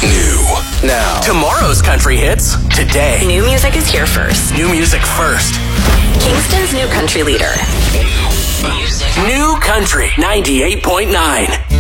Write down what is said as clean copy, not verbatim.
New. Now. Tomorrow's country hits. Today. New music is here first. New music first. Kingston's new country leader. New Country 98.9.